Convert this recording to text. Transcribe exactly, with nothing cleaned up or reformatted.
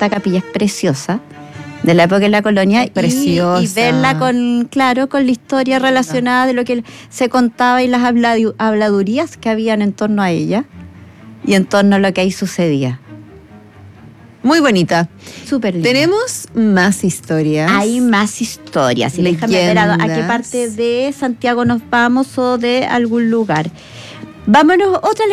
esta capilla es preciosa, de la época de la colonia, y, preciosa. y verla con, claro, con la historia relacionada de lo que se contaba y las habladu- habladurías que habían en torno a ella y en torno a lo que ahí sucedía. Muy bonita. Súper linda. Tenemos más historias. Hay más historias. Y déjame ver a, a qué parte de Santiago nos vamos o de algún lugar. Vámonos, otra